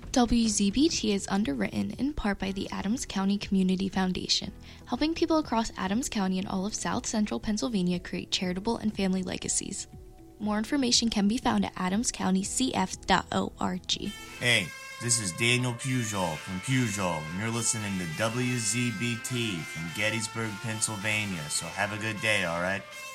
WZBT is underwritten in part by the Adams County Community Foundation, helping people across Adams County and all of South Central Pennsylvania create charitable and family legacies. More information can be found at adamscountycf.org. Hey, this is Daniel Pujol from Pujol, and you're listening to WZBT from Gettysburg, Pennsylvania, so have a good day, alright?